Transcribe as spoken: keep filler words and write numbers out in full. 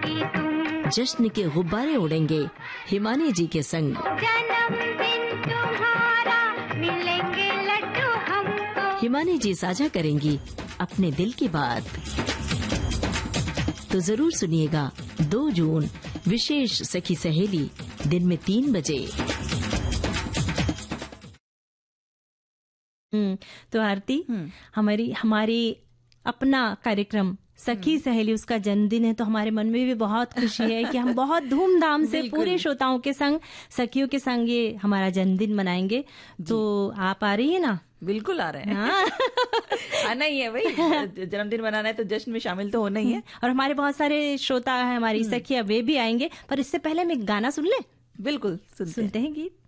होगी तुम। जश्न के गुब्बारे उड़ेंगे हिमानी जी के संग। जन्मदिन तुम्हारा मिलेंगे लड्डू हमको। हिमानी जी साझा करेंगी अपने दिल की बात। तो जरूर सुनिएगा दो जून विशेष सखी सहेली दिन में तीन बजे। हम्म तो आरती, हमारी हमारी अपना कार्यक्रम सखी सहेली, उसका जन्मदिन है, तो हमारे मन में भी बहुत खुशी है कि हम बहुत धूमधाम से पूरे श्रोताओं के संग, सखियों के संग ये हमारा जन्मदिन मनाएंगे। तो आप आ रही है ना? बिल्कुल आ रहे हैं। हाँ। आना ही है भाई, जन्मदिन मनाना है तो जश्न में शामिल तो होना ही है। और हमारे बहुत सारे श्रोता है, हमारी सखियां, वे भी आएंगे। पर इससे पहले हम एक गाना सुन ले। बिल्कुल सुनते, सुनते हैं गीत।